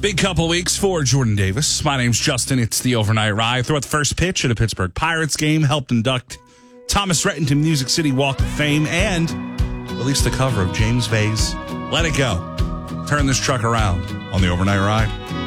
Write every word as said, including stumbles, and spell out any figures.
Big couple weeks for Jordan Davis. My name's Justin. It's the Overnight Ride. Threw out the first pitch at a Pittsburgh Pirates game, helped induct Thomas Rhett into Music City Walk of Fame, and released the cover of James Bay's Let It Go. Turn this truck around on the Overnight Ride.